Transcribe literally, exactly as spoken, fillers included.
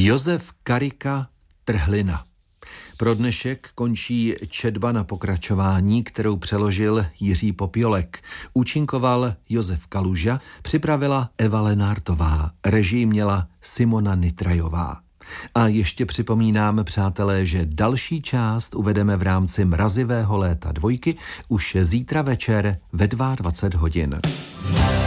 Josef Karika Trhlina. Pro dnešek končí četba na pokračování, kterou přeložil Jiří Popiolek. Účinkoval Josef Kaluža, připravila Eva Lenártová, režii měla Simona Nitrajová. A ještě připomínám, přátelé, že další část uvedeme v rámci Mrazivého léta dvojky už zítra večer ve dvacet dva hodin.